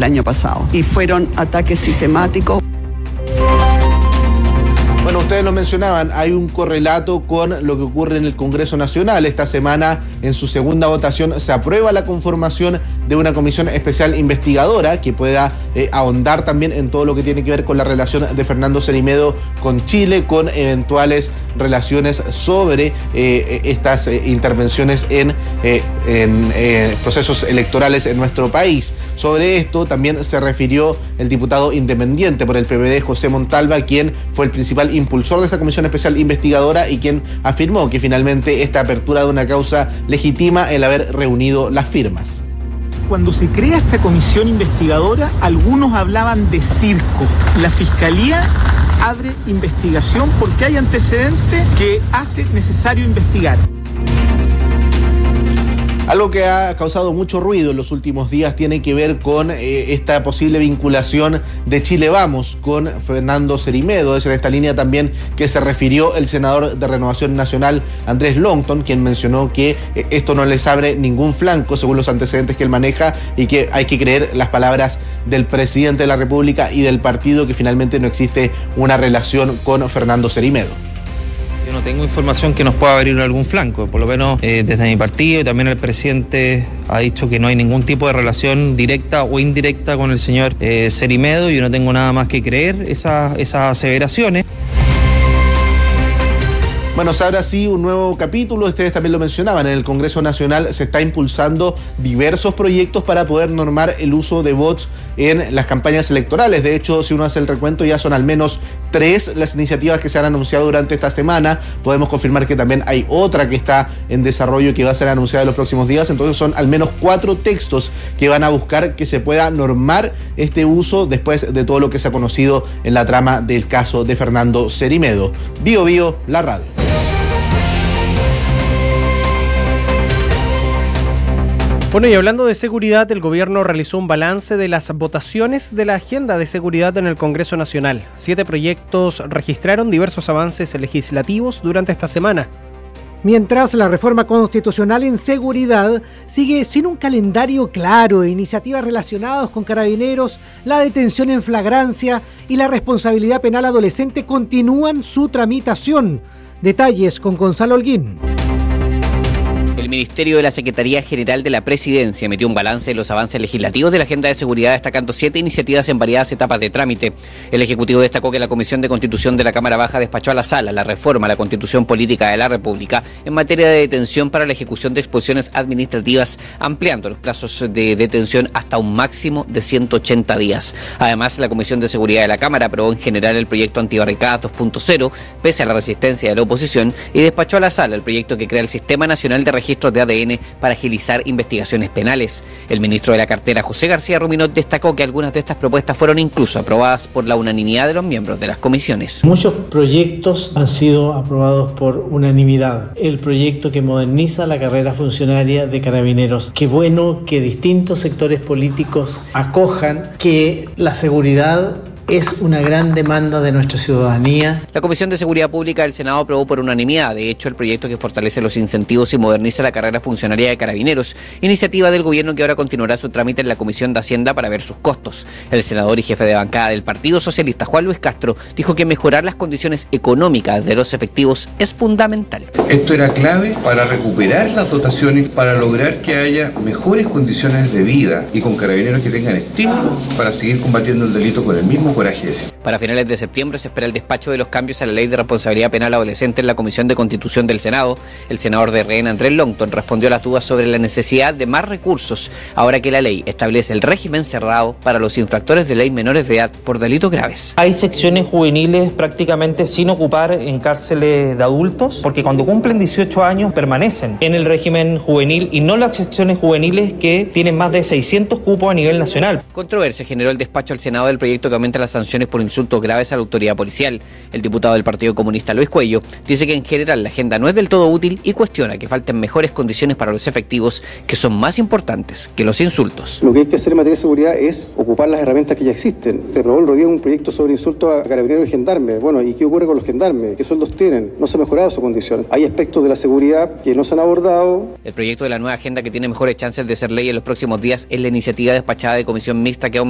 el año pasado. Y fueron ataques sistemáticos. Bueno, ustedes lo mencionaban, hay un correlato con lo que ocurre en el Congreso Nacional. Esta semana, en su segunda votación, se aprueba la conformación de una comisión especial investigadora que pueda ahondar también en todo lo que tiene que ver con la relación de Fernando Cerimedo con Chile, con eventuales relaciones sobre estas intervenciones en procesos electorales en nuestro país. Sobre esto también se refirió el diputado independiente por el PPD, José Montalva, quien fue el principal impulsor de esta comisión especial investigadora y quien afirmó que finalmente esta apertura de una causa legitima el haber reunido las firmas. Cuando se crea esta comisión investigadora, algunos hablaban de circo. La Fiscalía abre investigación porque hay antecedentes que hace necesario investigar. Algo que ha causado mucho ruido en los últimos días tiene que ver con esta posible vinculación de Chile Vamos con Fernando Cerimedo. Es en esta línea también que se refirió el senador de Renovación Nacional, Andrés Longton, quien mencionó que esto no les abre ningún flanco según los antecedentes que él maneja y que hay que creer las palabras del presidente de la República y del partido, que finalmente no existe una relación con Fernando Cerimedo. Yo no tengo información que nos pueda abrir algún flanco, por lo menos desde mi partido, y también el presidente ha dicho que no hay ningún tipo de relación directa o indirecta con el señor Cerimedo. Yo no tengo nada más que creer esas aseveraciones. Bueno, se abre así un nuevo capítulo, ustedes también lo mencionaban, en el Congreso Nacional se está impulsando diversos proyectos para poder normar el uso de bots en las campañas electorales. De hecho, si uno hace el recuento, ya son al menos 3 las iniciativas que se han anunciado durante esta semana. Podemos confirmar que también hay otra que está en desarrollo y que va a ser anunciada en los próximos días. Entonces son al menos 4 textos que van a buscar que se pueda normar este uso después de todo lo que se ha conocido en la trama del caso de Fernando Cerimedo. Bio Bio, la radio. Bueno, y hablando de seguridad, el gobierno realizó un balance de las votaciones de la agenda de seguridad en el Congreso Nacional. 7 proyectos registraron diversos avances legislativos durante esta semana. Mientras la reforma constitucional en seguridad sigue sin un calendario claro, iniciativas relacionadas con carabineros, la detención en flagrancia y la responsabilidad penal adolescente continúan su tramitación. Detalles con Gonzalo Holguín. El Ministerio de la Secretaría General de la Presidencia emitió un balance de los avances legislativos de la agenda de seguridad, destacando 7 iniciativas en variadas etapas de trámite. El Ejecutivo destacó que la Comisión de Constitución de la Cámara Baja despachó a la Sala la reforma a la Constitución Política de la República en materia de detención para la ejecución de exposiciones administrativas, ampliando los plazos de detención hasta un máximo de 180 días. Además, la Comisión de Seguridad de la Cámara aprobó en general el proyecto Antibarricadas 2.0, pese a la resistencia de la oposición, y despachó a la Sala el proyecto que crea el Sistema Nacional de Registros de ADN para agilizar investigaciones penales. El ministro de la cartera, José García Ruminot, destacó que algunas de estas propuestas fueron incluso aprobadas por la unanimidad de los miembros de las comisiones. Muchos proyectos han sido aprobados por unanimidad. El proyecto que moderniza la carrera funcionaria de carabineros. Qué bueno que distintos sectores políticos acojan que la seguridad es una gran demanda de nuestra ciudadanía. La Comisión de Seguridad Pública del Senado aprobó por unanimidad, de hecho, el proyecto que fortalece los incentivos y moderniza la carrera funcionaria de carabineros, iniciativa del gobierno que ahora continuará su trámite en la Comisión de Hacienda para ver sus costos. El senador y jefe de bancada del Partido Socialista, Juan Luis Castro, dijo que mejorar las condiciones económicas de los efectivos es fundamental. Esto era clave para recuperar las dotaciones, para lograr que haya mejores condiciones de vida y con carabineros que tengan estímulo para seguir combatiendo el delito con el mismo coraje. Para finales de septiembre se espera el despacho de los cambios a la Ley de Responsabilidad Penal Adolescente en la Comisión de Constitución del Senado. El senador de RN, Andrés Longton, respondió a las dudas sobre la necesidad de más recursos, ahora que la ley establece el régimen cerrado para los infractores de ley menores de edad por delitos graves. Hay secciones juveniles prácticamente sin ocupar en cárceles de adultos, porque cuando cumplen 18 años permanecen en el régimen juvenil y no las secciones juveniles que tienen más de 600 cupos a nivel nacional. Controversia generó el despacho al Senado del proyecto que aumenta las sanciones por insultos graves a la autoridad policial. El diputado del Partido Comunista, Luis Cuello, dice que en general la agenda no es del todo útil y cuestiona que falten mejores condiciones para los efectivos, que son más importantes que los insultos. Lo que hay que hacer en materia de seguridad es ocupar las herramientas que ya existen. Se aprobó el otro día un proyecto sobre insultos a carabineros y gendarmes. Bueno, ¿y qué ocurre con los gendarmes? ¿Qué sueldos tienen? No se ha mejorado su condición. Hay aspectos de la seguridad que no se han abordado. El proyecto de la nueva agenda que tiene mejores chances de ser ley en los próximos días es la iniciativa despachada de comisión mixta que